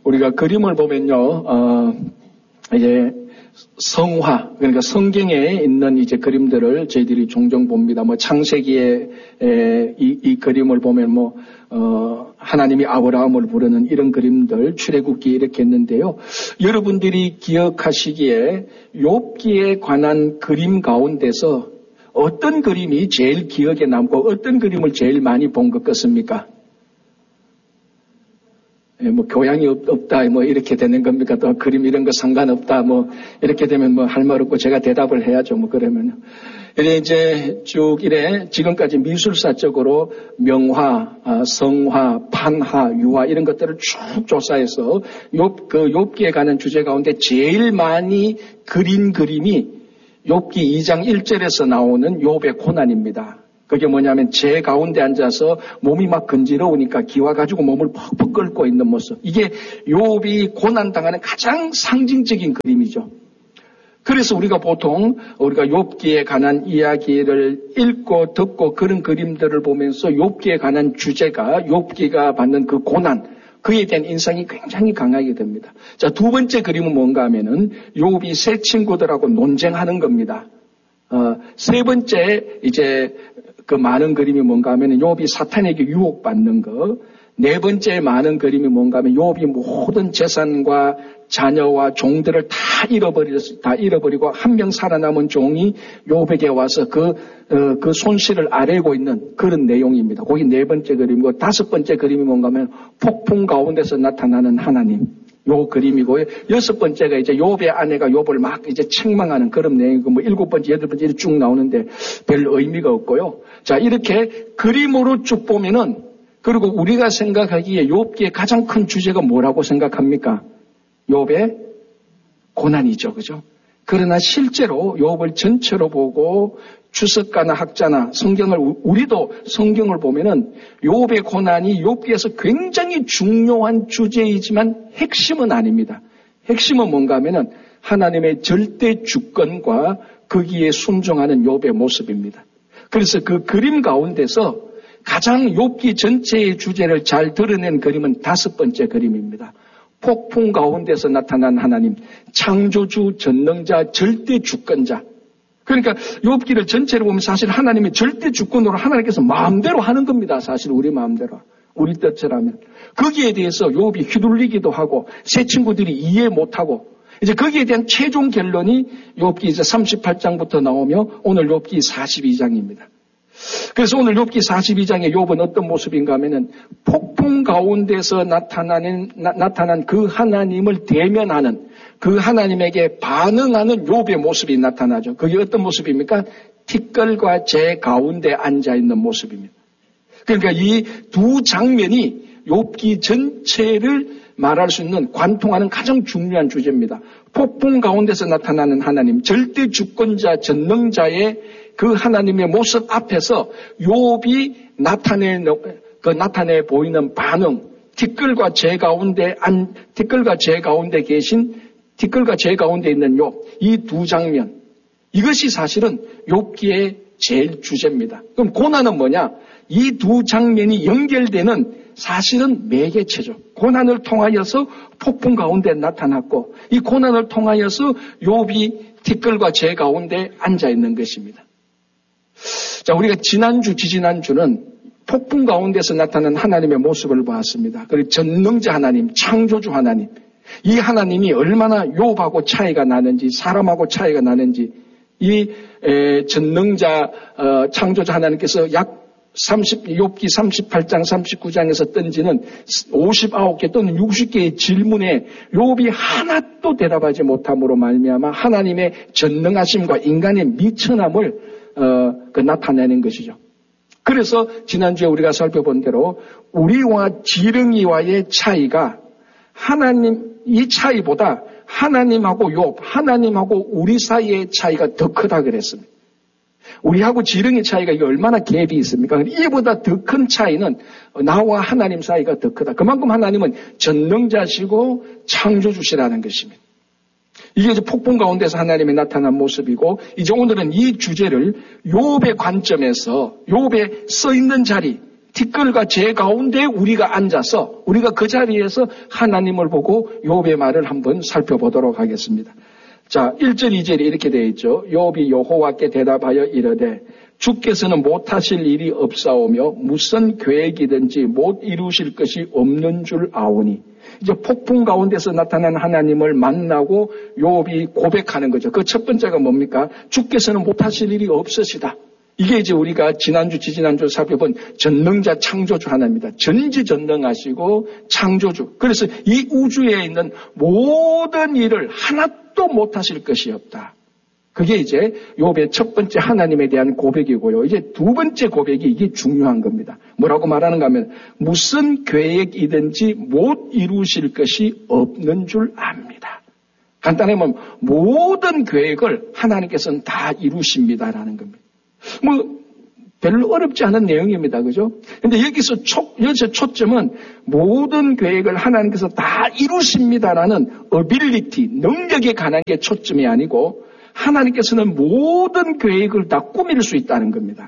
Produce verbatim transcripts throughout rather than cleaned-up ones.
우리가 그림을 보면요, 어, 이제 성화, 그러니까 성경에 있는 이제 그림들을 저희들이 종종 봅니다. 뭐 창세기에 에, 이, 이 그림을 보면 뭐, 어, 하나님이 아브라함을 부르는 이런 그림들, 출애굽기 이렇게 했는데요. 여러분들이 기억하시기에 욥기에 관한 그림 가운데서 어떤 그림이 제일 기억에 남고 어떤 그림을 제일 많이 본 것 같습니까? 뭐 교양이 없, 없다 뭐 이렇게 되는 겁니까? 또 그림 이런 거 상관없다 뭐 이렇게 되면 뭐 할 말 없고 제가 대답을 해야죠. 뭐 그러면요. 이래 이제 쭉 이래 지금까지 미술사적으로 명화, 성화, 판화, 유화 이런 것들을 쭉 조사해서 욥 그 욥기에 관한 주제 가운데 제일 많이 그린 그림이 욥기 이 장 일 절에서 나오는 욥의 고난입니다. 그게 뭐냐면 제 가운데 앉아서 몸이 막 건지러우니까 기와 가지고 몸을 퍽퍽 끓고 있는 모습. 이게 욥이 고난당하는 가장 상징적인 그림이죠. 그래서 우리가 보통 우리가 욥기에 관한 이야기를 읽고 듣고 그런 그림들을 보면서 욥기에 관한 주제가 욥기가 받는 그 고난, 그에 대한 인상이 굉장히 강하게 됩니다. 자, 두 번째 그림은 뭔가 하면은 욥이 새 친구들하고 논쟁하는 겁니다. 어, 세 번째 이제 그 많은 그림이 뭔가 하면 욥이 사탄에게 유혹받는 거. 네 번째 많은 그림이 뭔가 하면 욥이 모든 재산과 자녀와 종들을 다 잃어버리고, 다 잃어버리고 한 명 살아남은 종이 욥에게 와서 그, 어, 그 손실을 아뢰고 있는 그런 내용입니다. 거기 네 번째 그림이고 다섯 번째 그림이 뭔가 하면 폭풍 가운데서 나타나는 하나님. 요 그림이고요. 여섯 번째가 이제 욥의 아내가 욥을 막 이제 책망하는 그런 내용이고, 뭐 일곱 번째, 여덟 번째 이렇게 쭉 나오는데 별 의미가 없고요. 자, 이렇게 그림으로 쭉 보면은, 그리고 우리가 생각하기에 욥기의 가장 큰 주제가 뭐라고 생각합니까? 욥의 고난이죠. 그죠? 그러나 실제로 욥을 전체로 보고 주석가나 학자나 성경을, 우리도 성경을 보면은 욥의 고난이 욥기에서 굉장히 중요한 주제이지만 핵심은 아닙니다. 핵심은 뭔가 하면은 하나님의 절대 주권과 거기에 순종하는 욥의 모습입니다. 그래서 그 그림 가운데서 가장 욥기 전체의 주제를 잘 드러낸 그림은 다섯 번째 그림입니다. 폭풍 가운데서 나타난 하나님, 창조주, 전능자, 절대 주권자. 그러니까 욥기를 전체로 보면 사실 하나님의 절대 주권으로 하나님께서 마음대로 하는 겁니다. 사실 우리 마음대로. 우리 뜻처라면. 거기에 대해서 욥이 휘둘리기도 하고 새 친구들이 이해 못하고 이제 거기에 대한 최종 결론이 욥기 이제 삼십팔 장부터 나오며 오늘 욥기 사십이 장입니다. 그래서 오늘 욥기 사십이 장의 욥은 어떤 모습인가 하면은 폭풍 가운데서 나타나는, 나, 나타난 그 하나님을 대면하는 그 하나님에게 반응하는 욥의 모습이 나타나죠. 그게 어떤 모습입니까? 티끌과 재 가운데 앉아있는 모습입니다. 그러니까 이 두 장면이 욥기 전체를 말할 수 있는 관통하는 가장 중요한 주제입니다. 폭풍 가운데서 나타나는 하나님, 절대 주권자, 전능자의 그 하나님의 모습 앞에서 욥이 나타내, 그 나타내 보이는 반응, 티끌과 재 가운데 안, 티끌과 재 가운데 계신, 티끌과 재 가운데 있는 욥, 이 두 장면, 이것이 사실은 욥기의 제일 주제입니다. 그럼 고난은 뭐냐? 이 두 장면이 연결되는 사실은 매개체죠. 고난을 통하여서 폭풍 가운데 나타났고, 이 고난을 통하여서 욥이 티끌과 재 가운데 앉아 있는 것입니다. 자, 우리가 지난주, 지지난주는 폭풍 가운데서 나타난 하나님의 모습을 보았습니다. 그리고 전능자 하나님, 창조주 하나님. 이 하나님이 얼마나 욥하고 차이가 나는지, 사람하고 차이가 나는지, 이 에, 전능자, 어, 창조자 하나님께서 약 삼십, 욥기 삼십팔 장, 삼십구 장에서 던지는 오십구 개 또는 육십 개의 질문에 욥이 하나도 대답하지 못함으로 말미암아 하나님의 전능하심과 인간의 미천함을 어, 그 나타내는 것이죠. 그래서 지난주에 우리가 살펴본 대로 우리와 지렁이와의 차이가 하나님, 이 차이보다 하나님하고 욥, 하나님하고 우리 사이의 차이가 더 크다 그랬습니다. 우리하고 지렁이 차이가 이게 얼마나 갭이 있습니까? 이보다 더 큰 차이는 나와 하나님 사이가 더 크다. 그만큼 하나님은 전능자시고 창조주시라는 것입니다. 이게 이제 폭풍 가운데서 하나님이 나타난 모습이고, 이제 오늘은 이 주제를 욥의 관점에서, 욥의 써 있는 자리, 티끌과 재 가운데 우리가 앉아서 우리가 그 자리에서 하나님을 보고 욥의 말을 한번 살펴보도록 하겠습니다. 자, 일 절, 이 절이 이렇게 되어 있죠. 욥이 여호와께 대답하여 이르되 주께서는 못하실 일이 없사오며 무슨 계획이든지 못 이루실 것이 없는 줄 아오니. 이제 폭풍 가운데서 나타난 하나님을 만나고 욥이 고백하는 거죠. 그 첫 번째가 뭡니까? 주께서는 못하실 일이 없으시다. 이게 이제 우리가 지난주, 지지난주 살펴본 전능자 창조주 하나입니다. 전지전능하시고 창조주. 그래서 이 우주에 있는 모든 일을 하나도 못하실 것이 없다. 그게 이제 욥의 첫 번째 하나님에 대한 고백이고요. 이제 두 번째 고백이 이게 중요한 겁니다. 뭐라고 말하는가 하면 무슨 계획이든지 못 이루실 것이 없는 줄 압니다. 간단히 보면 모든 계획을 하나님께서는 다 이루십니다라는 겁니다. 뭐 별로 어렵지 않은 내용입니다. 그죠? 근데 여기서 초, 여기서 초점은 모든 계획을 하나님께서 다 이루십니다라는 어빌리티, 능력에 관한 게 초점이 아니고 하나님께서는 모든 계획을 다 꾸밀 수 있다는 겁니다.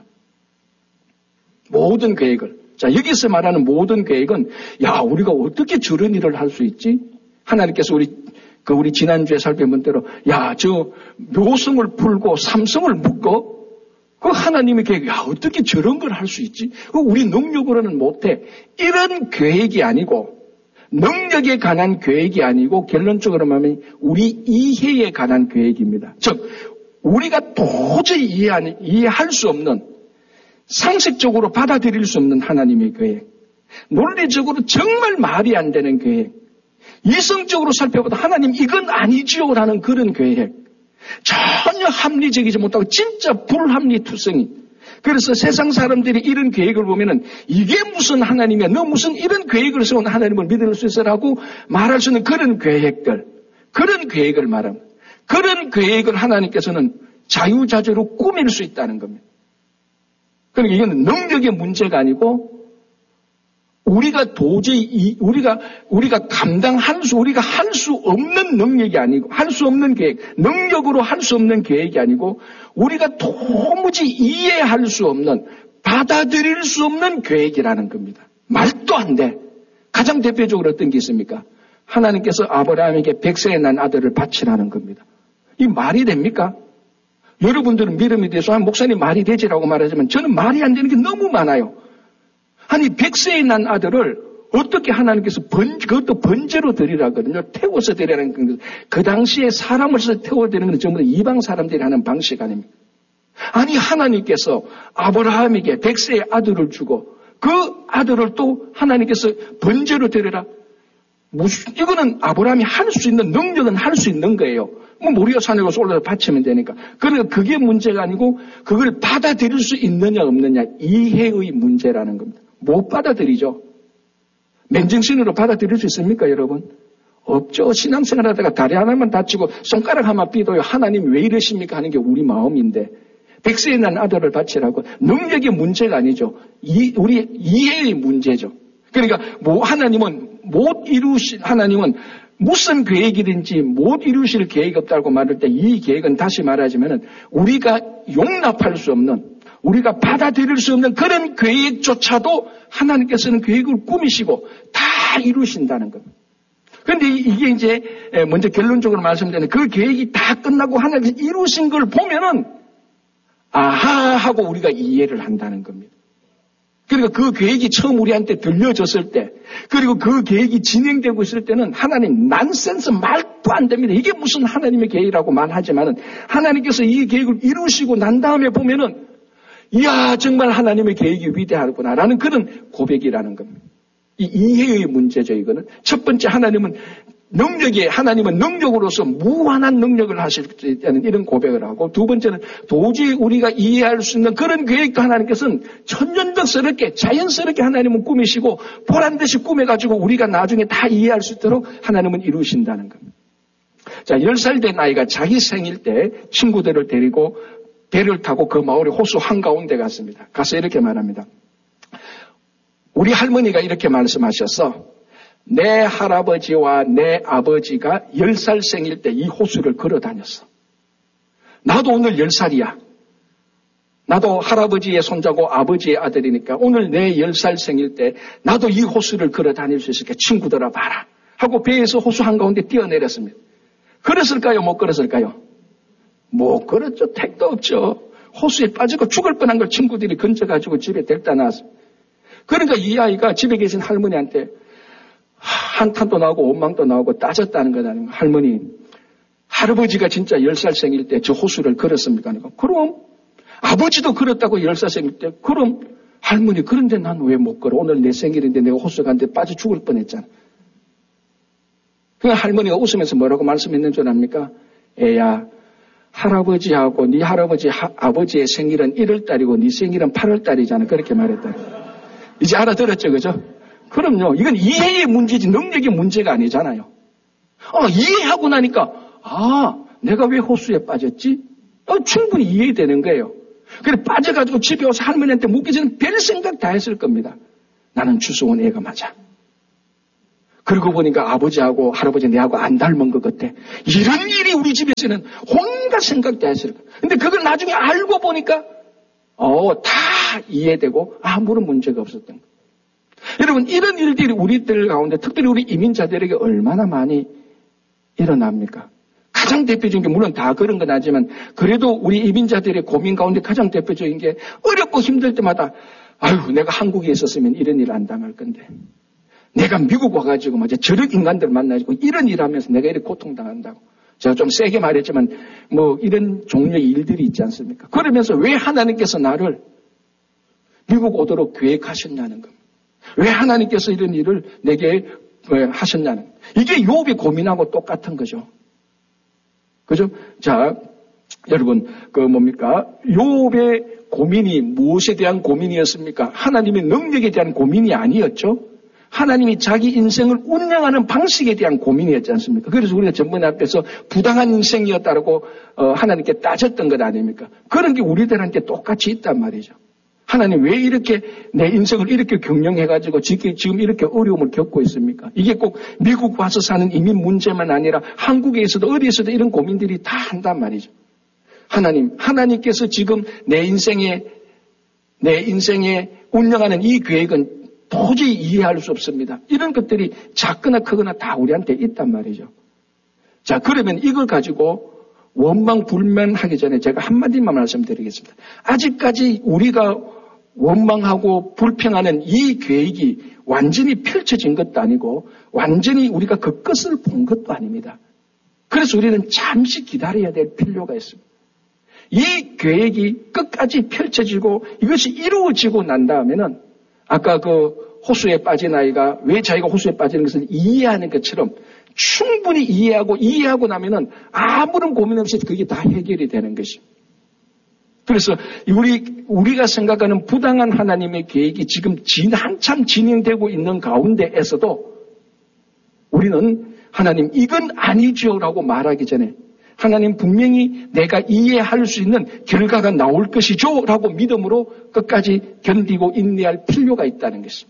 모든 계획을. 자, 여기서 말하는 모든 계획은 야, 우리가 어떻게 저런 일을 할 수 있지? 하나님께서 우리 그 우리 지난주에 살펴본 대로 야, 저 묘성을 풀고 삼성을 묶어 그 하나님의 계획, 야, 어떻게 저런 걸 할 수 있지? 우리 능력으로는 못해. 이런 계획이 아니고 능력에 관한 계획이 아니고 결론적으로 말하면 우리 이해에 관한 계획입니다. 즉 우리가 도저히 이해하는, 이해할 수 없는 상식적으로 받아들일 수 없는 하나님의 계획, 논리적으로 정말 말이 안 되는 계획, 이성적으로 살펴보다 하나님 이건 아니지요라는 그런 계획, 전혀 합리적이지 못하고 진짜 불합리투성이. 그래서 세상 사람들이 이런 계획을 보면은 이게 무슨 하나님이야, 너 무슨 이런 계획을 세운 하나님을 믿을 수 있어라고 말할 수 있는 그런 계획들, 그런 계획을 말합니다. 그런 계획을 하나님께서는 자유자재로 꾸밀 수 있다는 겁니다. 그러니까 이건 능력의 문제가 아니고 우리가 도저히 우리가 우리가 감당할 수 우리가 할 수 없는 능력이 아니고 할 수 없는 계획, 능력으로 할 수 없는 계획이 아니고 우리가 도무지 이해할 수 없는, 받아들일 수 없는 계획이라는 겁니다. 말도 안 돼. 가장 대표적으로 어떤 게 있습니까? 하나님께서 아브라함에게 백세에 난 아들을 바치라는 겁니다. 이 말이 됩니까? 여러분들은 믿음에 대해서 한 목사님 말이 되지라고 말하지만 저는 말이 안 되는 게 너무 많아요. 아니 백세에 난 아들을 어떻게 하나님께서 번, 그것도 번제로 드리라거든요. 태워서 드리라는 건 그 당시에 사람을 써서 태워 드리는 건 전부 다 이방 사람들이 하는 방식 아닙니까? 아니 하나님께서 아브라함에게 백세의 아들을 주고 그 아들을 또 하나님께서 번제로 드리라. 무슨 이거는 아브라함이 할 수 있는 능력은 할 수 있는 거예요. 뭐 모리아 산에 가서 올라서 바치면 되니까. 그러니까 그게 문제가 아니고 그걸 받아들일 수 있느냐 없느냐 이해의 문제라는 겁니다. 못 받아들이죠. 맨정신으로 받아들일 수 있습니까, 여러분? 없죠. 신앙생활 하다가 다리 하나만 다치고 손가락 하나 삐도요. 하나님 왜 이러십니까? 하는 게 우리 마음인데. 백세에 난 아들을 바치라고. 능력의 문제가 아니죠. 이, 우리 이해의 문제죠. 그러니까 뭐 하나님은 못 이루실, 하나님은 무슨 계획이든지 못 이루실 계획이 없다고 말할 때 이 계획은 다시 말하자면은 우리가 용납할 수 없는, 우리가 받아들일 수 없는 그런 계획조차도 하나님께서는 계획을 꾸미시고 다 이루신다는 겁니다. 그런데 이게 이제 먼저 결론적으로 말씀드리는 그 계획이 다 끝나고 하나님께서 이루신 걸 보면은 아하 하고 우리가 이해를 한다는 겁니다. 그러니까 그 계획이 처음 우리한테 들려졌을 때, 그리고 그 계획이 진행되고 있을 때는 하나님 난센스 말도 안 됩니다. 이게 무슨 하나님의 계획이라고 말하지만은 하나님께서 이 계획을 이루시고 난 다음에 보면은 이야 정말 하나님의 계획이 위대하구나라는 그런 고백이라는 겁니다. 이 이해의 문제죠. 이거는 첫 번째 하나님은 능력에 하나님은 능력으로서 무한한 능력을 하실 수 있다는 이런 고백을 하고, 두 번째는 도저히 우리가 이해할 수 있는 그런 계획도 하나님께서는 천연덕스럽게 자연스럽게 하나님은 꾸미시고 보란듯이 꾸며가지고 우리가 나중에 다 이해할 수 있도록 하나님은 이루신다는 겁니다. 자, 열 살 된 아이가 자기 생일 때 친구들을 데리고 배를 타고 그 마을의 호수 한가운데 갔습니다. 가서 이렇게 말합니다. 우리 할머니가 이렇게 말씀하셨어. 내 할아버지와 내 아버지가 열 살 생일 때 이 호수를 걸어 다녔어. 나도 오늘 열 살이야. 나도 할아버지의 손자고 아버지의 아들이니까 오늘 내 열 살 생일 때 나도 이 호수를 걸어 다닐 수 있을까? 친구들아 봐라. 하고 배에서 호수 한가운데 뛰어내렸습니다. 걸었을까요? 못 걸었을까요? 못 걸었죠. 택도 없죠. 호수에 빠지고 죽을 뻔한 걸 친구들이 건져가지고 집에 데려다 놨습니다. 그러니까 이 아이가 집에 계신 할머니한테 한탄도 나오고 원망도 나오고 따졌다는 것 아닙니까? 할머니, 할아버지가 진짜 열 살 생일 때 저 호수를 걸었습니까? 그럼 아버지도 걸었다고 열 살 생일 때 그럼 할머니 그런데 난 왜 못 걸어? 오늘 내 생일인데 내가 호수 갔는데 빠져 죽을 뻔했잖아. 그 할머니가 웃으면서 뭐라고 말씀했는 줄 압니까? 애야, 할아버지하고 네 할아버지 하, 아버지의 생일은 일월 달이고 네 생일은 팔월 달이잖아. 그렇게 말했다. 이제 알아들었죠, 그죠? 그럼요. 이건 이해의 문제지 능력의 문제가 아니잖아요. 어, 이해하고 나니까 아, 내가 왜 호수에 빠졌지? 어, 충분히 이해되는 거예요. 그래 빠져가지고 집에 와서 할머니한테 묻기 전에 별 생각 다 했을 겁니다. 나는 주워온 애가 맞아. 그러고 보니까 아버지하고 할아버지 내하고 안 닮은 것 같아. 이런 일이 우리 집에서는 온갖 생각 다 했을 거예요. 근데 그걸 나중에 알고 보니까 어, 다 이해되고 아무런 문제가 없었던 거예요. 여러분 이런 일들이 우리들 가운데 특별히 우리 이민자들에게 얼마나 많이 일어납니까? 가장 대표적인 게 물론 다 그런 건 아니지만 그래도 우리 이민자들의 고민 가운데 가장 대표적인 게 어렵고 힘들 때마다 아유 내가 한국에 있었으면 이런 일 안 당할 건데 내가 미국 와가지고 맞아 저런 인간들 만나지고 이런 일 하면서 내가 이렇게 고통당한다고 제가 좀 세게 말했지만 뭐 이런 종류의 일들이 있지 않습니까? 그러면서 왜 하나님께서 나를 미국 오도록 계획하셨냐는 겁니다. 왜 하나님께서 이런 일을 내게 하셨냐는 이게 욥이 고민하고 똑같은 거죠. 그죠? 자, 여러분, 그 뭡니까? 욥의 고민이 무엇에 대한 고민이었습니까? 하나님의 능력에 대한 고민이 아니었죠? 하나님이 자기 인생을 운영하는 방식에 대한 고민이었지 않습니까? 그래서 우리가 전번에 앞에서 부당한 인생이었다고 어, 하나님께 따졌던 것 아닙니까? 그런 게 우리들한테 똑같이 있단 말이죠. 하나님 왜 이렇게 내 인생을 이렇게 경영해가지고 지금 이렇게 어려움을 겪고 있습니까? 이게 꼭 미국 와서 사는 이민 문제만 아니라 한국에서도 어디에서도 이런 고민들이 다 한단 말이죠. 하나님, 하나님께서 지금 내 인생에, 내 인생에 운영하는 이 계획은 도저히 이해할 수 없습니다. 이런 것들이 작거나 크거나 다 우리한테 있단 말이죠. 자, 그러면 이걸 가지고 원망불만하기 전에 제가 한마디만 말씀드리겠습니다. 아직까지 우리가 원망하고 불평하는 이 계획이 완전히 펼쳐진 것도 아니고 완전히 우리가 그 끝을 본 것도 아닙니다. 그래서 우리는 잠시 기다려야 될 필요가 있습니다. 이 계획이 끝까지 펼쳐지고 이것이 이루어지고 난 다음에는 아까 그 호수에 빠진 아이가 왜 자기가 호수에 빠지는 것을 이해하는 것처럼 충분히 이해하고 이해하고 나면은 아무런 고민 없이 그게 다 해결이 되는 것입니다. 그래서 우리 우리가 생각하는 부당한 하나님의 계획이 지금 진, 한참 진행되고 있는 가운데에서도 우리는 하나님 이건 아니죠라고 말하기 전에 하나님 분명히 내가 이해할 수 있는 결과가 나올 것이죠라고 믿음으로 끝까지 견디고 인내할 필요가 있다는 것입니다.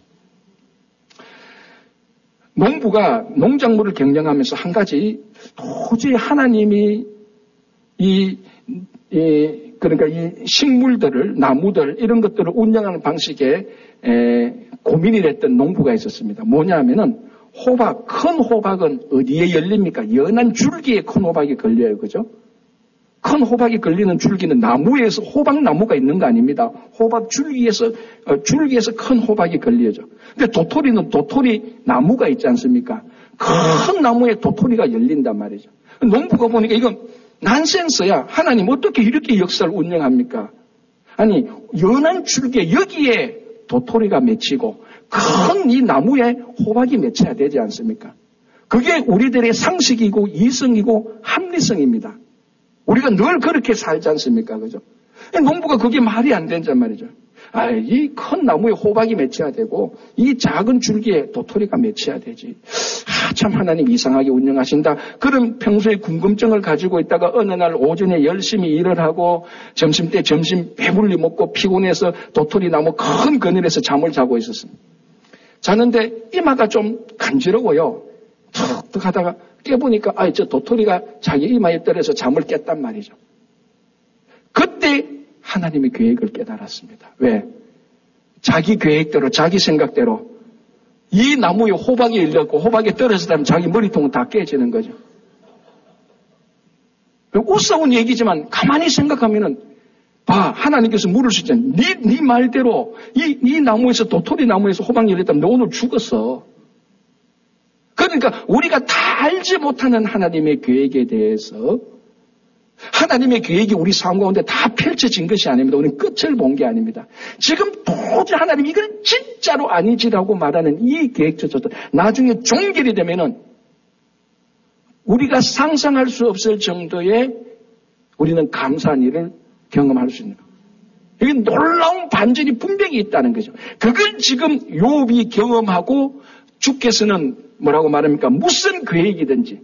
농부가 농작물을 경영하면서 한 가지 도저히 하나님이 이, 이 그러니까 이 식물들을 나무들 이런 것들을 운영하는 방식에 에, 고민이 됐던 농부가 있었습니다. 뭐냐 하면은 호박, 큰 호박은 어디에 열립니까? 연한 줄기에 큰 호박이 걸려요. 그죠? 큰 호박이 걸리는 줄기는 나무에서 호박나무가 있는 거 아닙니다. 호박 줄기에서 어, 줄기에서 큰 호박이 걸려죠. 근데 도토리는 도토리 나무가 있지 않습니까? 큰 나무에 도토리가 열린단 말이죠. 농부가 보니까 이건 난센스야. 하나님 어떻게 이렇게 역사를 운영합니까? 아니 연한 줄기에 여기에 도토리가 맺히고 큰 이 나무에 호박이 맺혀야 되지 않습니까? 그게 우리들의 상식이고 이성이고 합리성입니다. 우리가 늘 그렇게 살지 않습니까? 그죠? 농부가 그게 말이 안 된단 말이죠. 아, 이 큰 나무에 호박이 맺혀야 되고 이 작은 줄기에 도토리가 맺혀야 되지. 아, 참 하나님 이상하게 운영하신다. 그런 평소에 궁금증을 가지고 있다가 어느 날 오전에 열심히 일을 하고 점심 때 점심 배불리 먹고 피곤해서 도토리 나무 큰 그늘에서 잠을 자고 있었습니다. 자는데 이마가 좀 간지러워요. 툭툭 하다가 깨보니까 아, 저 도토리가 자기 이마에 떨어져서 잠을 깼단 말이죠. 그때 하나님의 계획을 깨달았습니다. 왜? 자기 계획대로, 자기 생각대로 이 나무에 호박이 열렸고 호박에 떨어졌다면 자기 머리통은 다 깨지는 거죠. 우스운 얘기지만 가만히 생각하면은 봐, 하나님께서 물을 수 있잖아. 네, 네 말대로 이, 이 나무에서 도토리 나무에서 호박이 열렸다면 너 오늘 죽었어. 그러니까 우리가 다 알지 못하는 하나님의 계획에 대해서 하나님의 계획이 우리 삶 가운데 다 펼쳐진 것이 아닙니다. 우리는 끝을 본 게 아닙니다. 지금 도저히 하나님 이걸 진짜로 아니지라고 말하는 이 계획조차도 나중에 종결이 되면은 우리가 상상할 수 없을 정도의 우리는 감사한 일을 경험할 수 있는 거예요. 이게 놀라운 반전이 분명히 있다는 거죠. 그걸 지금 욥이 경험하고 주께서는 뭐라고 말합니까? 무슨 계획이든지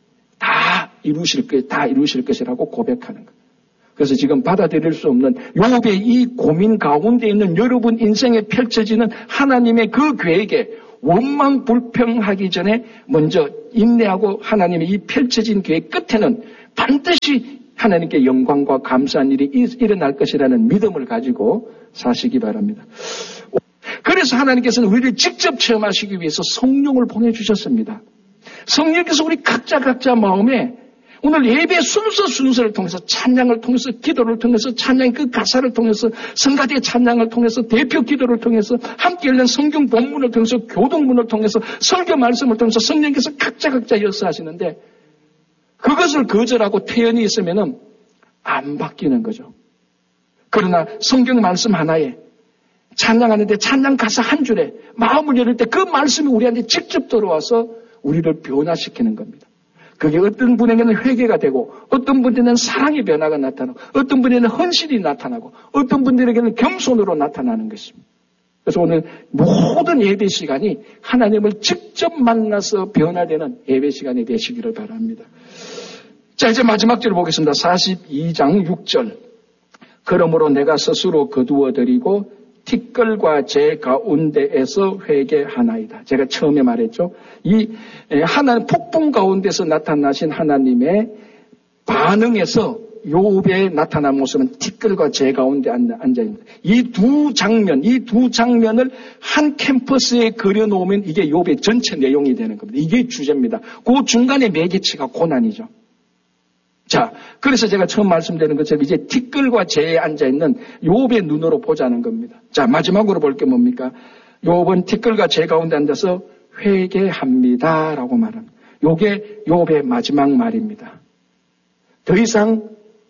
다 이루실 것, 다 이루실 것이라고 고백하는 거예요. 그래서 지금 받아들일 수 없는 욥의 이 고민 가운데 있는 여러분 인생에 펼쳐지는 하나님의 그 계획에 원망 불평하기 전에 먼저 인내하고 하나님의 이 펼쳐진 계획 끝에는 반드시 하나님께 영광과 감사한 일이 일어날 것이라는 믿음을 가지고 사시기 바랍니다. 그래서 하나님께서는 우리를 직접 체험하시기 위해서 성령을 보내주셨습니다. 성령께서 우리 각자 각자 마음에 오늘 예배 순서 순서를 통해서 찬양을 통해서 기도를 통해서 찬양의 그 가사를 통해서 성가대의 찬양을 통해서 대표 기도를 통해서 함께 읽는 성경 본문을 통해서 교동문을 통해서 설교 말씀을 통해서 성령께서 각자 각자 역사하시는데 그것을 거절하고 태연히 있으면은 안 바뀌는 거죠. 그러나 성경 말씀 하나에 찬양하는데 찬양 가사 한 줄에 마음을 열을 때 그 말씀이 우리한테 직접 들어와서 우리를 변화시키는 겁니다. 그게 어떤 분에게는 회개가 되고 어떤 분들에게는 사랑의 변화가 나타나고 어떤 분에게는 헌신이 나타나고 어떤 분들에게는 겸손으로 나타나는 것입니다. 그래서 오늘 모든 예배 시간이 하나님을 직접 만나서 변화되는 예배 시간이 되시기를 바랍니다. 자, 이제 마지막 절 보겠습니다. 사십이 장 육 절. 그러므로 내가 스스로 거두어드리고 티끌과 제 가운데에서 회개하나이다. 제가 처음에 말했죠. 이 하나님 폭풍 가운데서 나타나신 하나님의 반응에서 욥의 나타난 모습은 티끌과 제 가운데 앉아있습니다. 이 두 장면, 이 두 장면을 한 캠퍼스에 그려놓으면 이게 욥의 전체 내용이 되는 겁니다. 이게 주제입니다. 그 중간에 매개치가 고난이죠. 자, 그래서 제가 처음 말씀드린 것처럼 이제 티끌과 재에 앉아있는 욥의 눈으로 보자는 겁니다. 자, 마지막으로 볼 게 뭡니까? 욥은 티끌과 재 가운데 앉아서 회개합니다 라고 말합니다. 요게 욥의 마지막 말입니다. 더 이상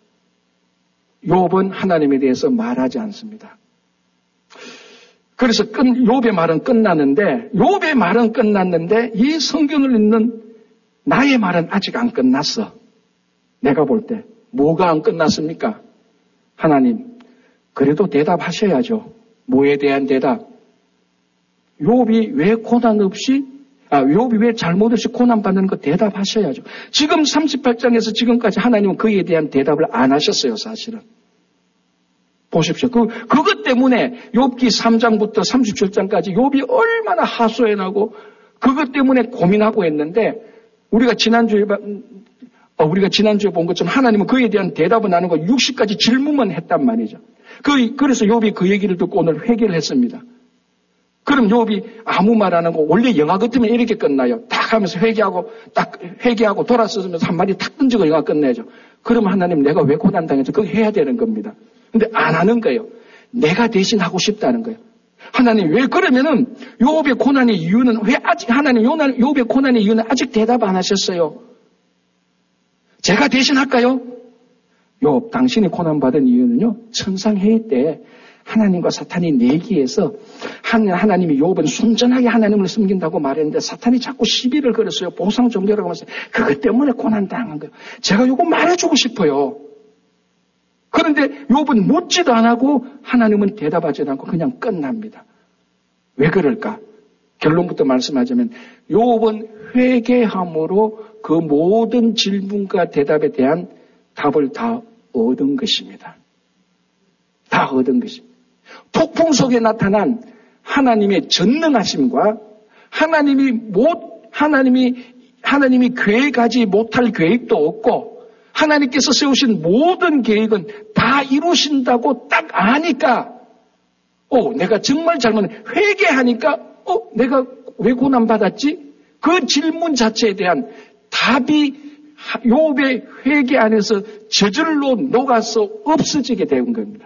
욥은 하나님에 대해서 말하지 않습니다. 그래서 끝, 욥의 말은 끝났는데 욥의 말은 끝났는데 이 성경을 읽는 나의 말은 아직 안 끝났어. 내가 볼 때 뭐가 안 끝났습니까? 하나님, 그래도 대답하셔야죠. 뭐에 대한 대답? 욥이 왜 고난 없이, 아, 욥이 왜 잘못 없이 고난받는 거 대답하셔야죠. 지금 삼십팔 장에서 지금까지 하나님은 그에 대한 대답을 안 하셨어요, 사실은. 보십시오. 그, 그것 때문에 욥기 삼 장부터 삼십칠 장까지 욥이 얼마나 하소연하고 그것 때문에 고민하고 했는데 우리가 지난주에 어, 우리가 지난주에 본 것처럼 하나님은 그에 대한 대답은 안 하고 육십 가지 질문만 했단 말이죠. 그, 그래서 욥이 그 얘기를 듣고 오늘 회개를 했습니다. 그럼 욥이 아무 말 안 하고 원래 영화 같으면 이렇게 끝나요. 딱 하면서 회개하고 딱 회개하고 돌아서면서 한 마디 탁 던지고 영화 끝내죠. 그러면 하나님 내가 왜 고난당했죠? 그거 해야 되는 겁니다. 근데 안 하는 거예요. 내가 대신 하고 싶다는 거예요. 하나님 왜 그러면은 욥의 고난의 이유는 왜 아직 하나님 욥의 고난의 이유는 아직 대답 안 하셨어요. 제가 대신 할까요? 욥, 당신이 고난받은 이유는요, 천상회의 때 하나님과 사탄이 내기해서 하나님이 욥은 순전하게 하나님을 섬긴다고 말했는데 사탄이 자꾸 시비를 걸었어요. 보상 종교라고 하면서 그것 때문에 고난당한 거예요. 제가 이거 말해주고 싶어요. 그런데 욥은 묻지도 안 하고 하나님은 대답하지도 않고 그냥 끝납니다. 왜 그럴까? 결론부터 말씀하자면 욥은 회개함으로 그 모든 질문과 대답에 대한 답을 다 얻은 것입니다. 다 얻은 것입니다. 폭풍 속에 나타난 하나님의 전능하심과 하나님이 못, 하나님이, 하나님이 계획하지 못할 계획도 없고 하나님께서 세우신 모든 계획은 다 이루신다고 딱 아니까, 어, 내가 정말 잘못, 회개하니까, 어, 내가 왜 고난받았지? 그 질문 자체에 대한 답이 욥의 회개 안에서 저절로 녹아서 없어지게 된 겁니다.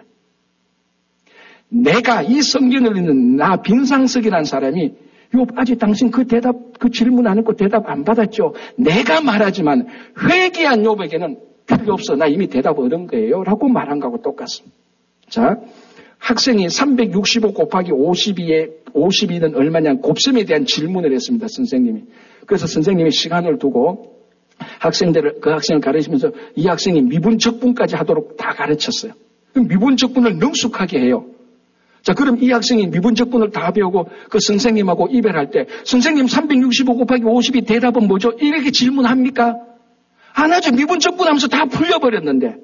내가 이 성경을 읽는 나 빈상석이라는 사람이 욥 아직 당신 그 대답 그 질문 안 했고 대답 안 받았죠. 내가 말하지만 회개한 욥에게는 필요 없어. 나 이미 대답 얻은 거예요. 라고 말한 거하고 똑같습니다. 자, 학생이 삼백육십오 곱하기 오십이에 오십이는 얼마냐 곱셈에 대한 질문을 했습니다. 선생님이. 그래서 선생님이 시간을 두고 학생들을 그 학생을 가르치면서 이 학생이 미분적분까지 하도록 다 가르쳤어요. 그럼 미분적분을 능숙하게 해요. 자, 그럼 이 학생이 미분적분을 다 배우고 그 선생님하고 이별할 때 선생님 삼백육십오 곱하기 오십이 대답은 뭐죠? 이렇게 질문합니까? 안 하죠. 미분적분 하면서 다 풀려버렸는데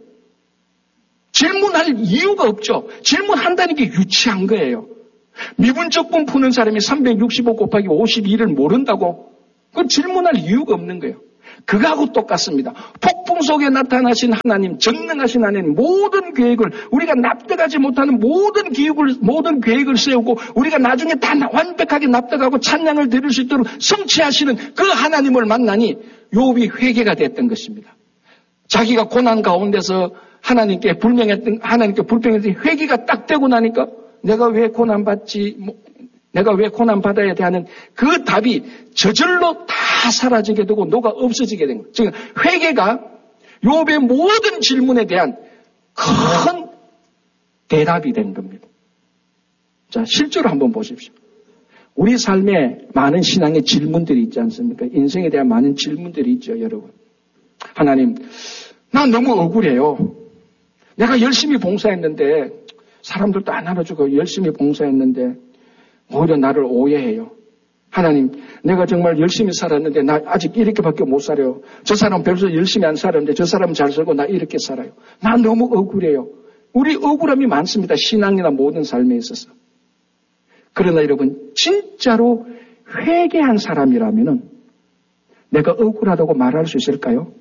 질문할 이유가 없죠. 질문한다는 게 유치한 거예요. 미분적분 푸는 사람이 삼백육십오 곱하기 오십이를 모른다고? 그건 질문할 이유가 없는 거예요. 그거하고 똑같습니다. 폭풍 속에 나타나신 하나님, 전능하신 하나님, 모든 계획을, 우리가 납득하지 못하는 모든 계획을, 모든 계획을 세우고, 우리가 나중에 다 완벽하게 납득하고 찬양을 드릴 수 있도록 성취하시는 그 하나님을 만나니, 욥이 회개가 됐던 것입니다. 자기가 고난 가운데서 하나님께 불명했던, 하나님께 불평했던 회개가 딱 되고 나니까, 내가 왜 고난받지, 뭐, 내가 왜 고난받아야 돼 하는 그 답이 저절로 다 사라지게 되고 녹아 없어지게 된 거예요. 즉 회개가 욥의 모든 질문에 대한 큰 대답이 된 겁니다. 자, 실제로 한번 보십시오. 우리 삶에 많은 신앙의 질문들이 있지 않습니까? 인생에 대한 많은 질문들이 있죠, 여러분. 하나님, 난 너무 억울해요. 내가 열심히 봉사했는데 사람들도 안 알아주고 열심히 봉사했는데 오히려 나를 오해해요. 하나님, 내가 정말 열심히 살았는데 나 아직 이렇게밖에 못 살아요. 저 사람 별로 열심히 안 살았는데 저 사람은 잘 살고 나 이렇게 살아요. 나 너무 억울해요. 우리 억울함이 많습니다. 신앙이나 모든 삶에 있어서. 그러나 여러분, 진짜로 회개한 사람이라면은 내가 억울하다고 말할 수 있을까요?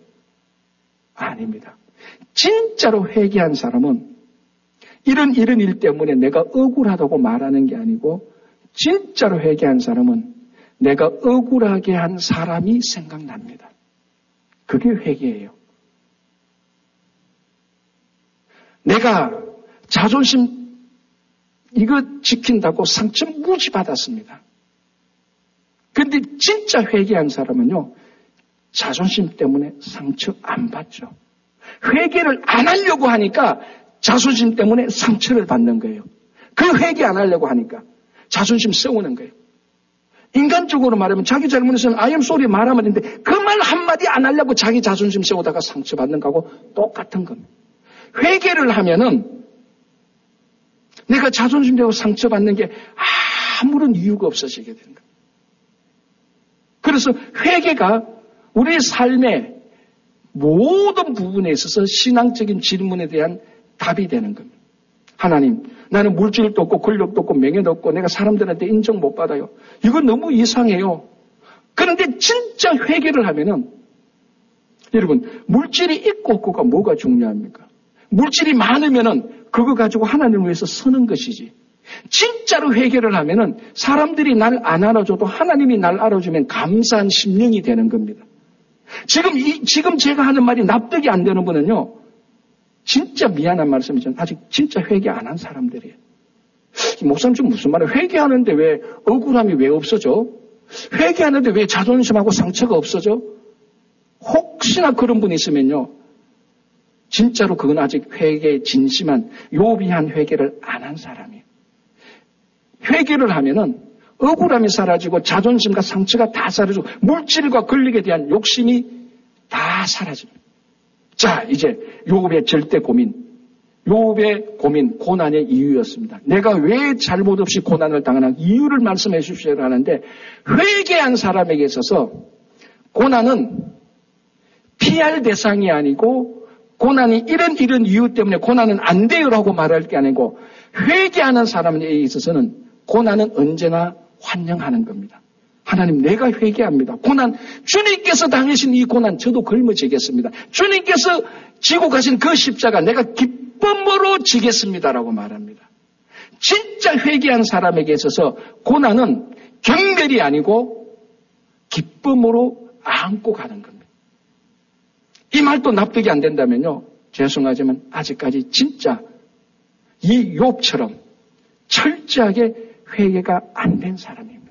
아닙니다. 진짜로 회개한 사람은 이런 이런 일 때문에 내가 억울하다고 말하는 게 아니고 진짜로 회개한 사람은 내가 억울하게 한 사람이 생각납니다. 그게 회개예요. 내가 자존심 이거 지킨다고 상처 무지 받았습니다. 그런데 진짜 회개한 사람은요, 자존심 때문에 상처 안 받죠. 회개를 안 하려고 하니까 자존심 때문에 상처를 받는 거예요. 그 회개 안 하려고 하니까 자존심 세우는 거예요. 인간적으로 말하면 자기 잘못에서는 I am sorry 말하면 되는데 그 말 한마디 안 하려고 자기 자존심 세우다가 상처받는 거하고 똑같은 겁니다. 회개를 하면은 내가 자존심 세우고 상처받는 게 아무런 이유가 없어지게 되는 거예요. 그래서 회개가 우리의 삶의 모든 부분에 있어서 신앙적인 질문에 대한 답이 되는 겁니다. 하나님, 나는 물질도 없고 권력도 없고 명예도 없고 내가 사람들한테 인정 못 받아요. 이건 너무 이상해요. 그런데 진짜 회개를 하면은 여러분, 물질이 있고 없고가 뭐가 중요합니까? 물질이 많으면은 그거 가지고 하나님을 위해서 서는 것이지. 진짜로 회개를 하면은 사람들이 날 안 알아줘도 하나님이 날 알아주면 감사한 심령이 되는 겁니다. 지금 이, 지금 제가 하는 말이 납득이 안 되는 분은요, 진짜 미안한 말씀이지만 아직 진짜 회개 안 한 사람들이에요. 목사님 지금 무슨 말이에요? 회개하는데 왜 억울함이 왜 없어져? 회개하는데 왜 자존심하고 상처가 없어져? 혹시나 그런 분이 있으면요, 진짜로 그건 아직 회개에 진심한 요비한 회개를 안 한 사람이에요. 회개를 하면은 억울함이 사라지고 자존심과 상처가 다 사라지고 물질과 권력에 대한 욕심이 다 사라집니다. 자, 이제 욥의 절대 고민, 욥의 고민, 고난의 이유였습니다. 내가 왜 잘못 없이 고난을 당하는 이유를 말씀해 주시려고 하는데, 회개한 사람에게 있어서 고난은 피할 대상이 아니고 고난이 이런 이런 이유 때문에 고난은 안 돼요라고 말할 게 아니고, 회개하는 사람에게 있어서는 고난은 언제나 환영하는 겁니다. 하나님 내가 회개합니다. 고난 주님께서 당하신 이 고난 저도 걸머지겠습니다. 주님께서 지고 가신 그 십자가 내가 기쁨으로 지겠습니다라고 말합니다. 진짜 회개한 사람에게 있어서 고난은 경멸이 아니고 기쁨으로 안고 가는 겁니다. 이 말도 납득이 안 된다면요. 죄송하지만 아직까지 진짜 이 욥처럼 철저하게 회개가 안 된 사람입니다.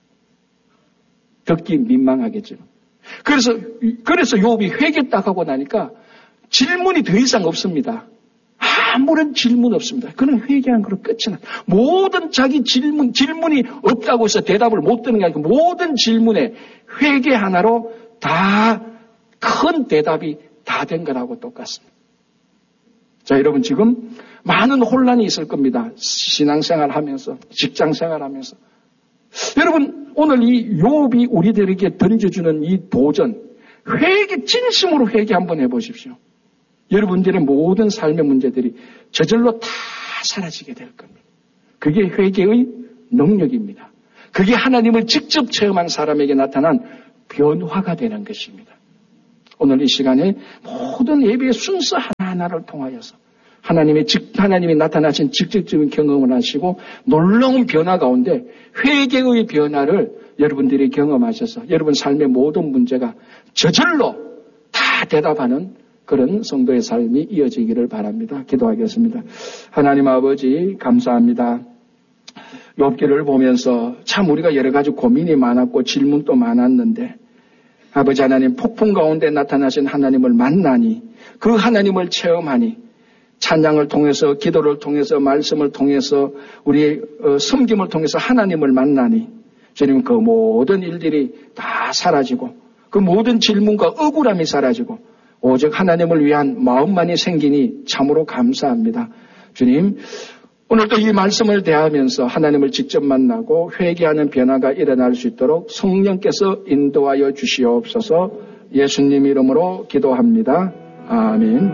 듣기 민망하겠죠. 그래서 그래서 욥이 회개 딱 하고 나니까 질문이 더 이상 없습니다. 아무런 질문 없습니다. 그는 회개한 거로 끝이 나. 모든 자기 질문 질문이 없다고 해서 대답을 못 듣는 게 아니고 모든 질문에 회개 하나로 다 큰 대답이 다 된 거라고 똑같습니다. 자, 여러분 지금 많은 혼란이 있을 겁니다. 신앙생활 하면서, 직장생활 하면서. 여러분, 오늘 이 욥이 우리들에게 던져주는 이 도전, 회개, 진심으로 회개 한번 해보십시오. 여러분들의 모든 삶의 문제들이 저절로 다 사라지게 될 겁니다. 그게 회개의 능력입니다. 그게 하나님을 직접 체험한 사람에게 나타난 변화가 되는 것입니다. 오늘 이 시간에 모든 예배의 순서 하나하나를 통하여서 하나님의 직, 하나님이 나타나신 직접적인 경험을 하시고 놀라운 변화 가운데 회개의 변화를 여러분들이 경험하셔서 여러분 삶의 모든 문제가 저절로 다 대답하는 그런 성도의 삶이 이어지기를 바랍니다. 기도하겠습니다. 하나님 아버지 감사합니다. 욥기를 보면서 참 우리가 여러 가지 고민이 많았고 질문도 많았는데 아버지 하나님 폭풍 가운데 나타나신 하나님을 만나니 그 하나님을 체험하니 찬양을 통해서 기도를 통해서 말씀을 통해서 우리의 섬김을 통해서 하나님을 만나니 주님 그 모든 일들이 다 사라지고 그 모든 질문과 억울함이 사라지고 오직 하나님을 위한 마음만이 생기니 참으로 감사합니다. 주님 오늘도 이 말씀을 대하면서 하나님을 직접 만나고 회개하는 변화가 일어날 수 있도록 성령께서 인도하여 주시옵소서. 예수님 이름으로 기도합니다. 아멘.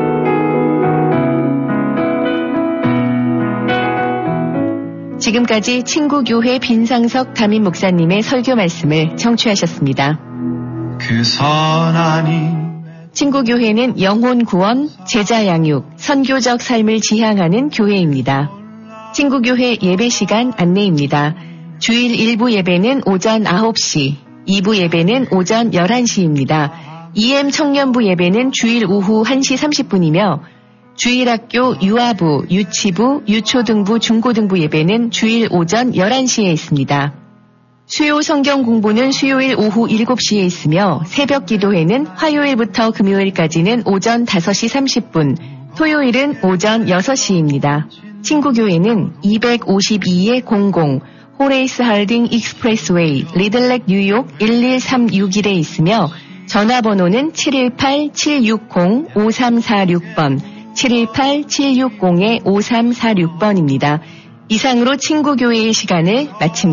지금까지 친구교회 빈상석 담임 목사님의 설교 말씀을 청취하셨습니다. 그 선하니 친구교회는 영혼 구원, 제자 양육, 선교적 삶을 지향하는 교회입니다. 친구교회 예배 시간 안내입니다. 주일 일 부 예배는 오전 아홉 시, 이 부 예배는 오전 열한 시입니다. 이엠 청년부 예배는 주일 오후 한 시 삼십 분이며 주일학교 유아부, 유치부, 유초등부, 중고등부 예배는 주일 오전 열한 시에 있습니다. 수요 성경 공부는 수요일 오후 일곱 시에 있으며 새벽 기도회는 화요일부터 금요일까지는 오전 다섯 시 삼십 분, 토요일은 오전 여섯 시입니다. 친구교회는 이백오십이 공공 호레이스 할딩 익스프레스웨이 리들렉 뉴욕 일일삼육일에 있으며 전화번호는 칠일팔 칠육공 오삼사육 번, 칠일팔 칠육공 오삼사육 번입니다. 이상으로 친구교회의 시간을 마칩니다.